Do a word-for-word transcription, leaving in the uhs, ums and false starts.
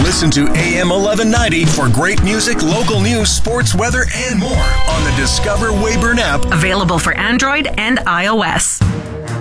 Listen to A M eleven ninety for great music, local news, sports, weather, and more on the Discover Weyburn app. Available for Android and iOS.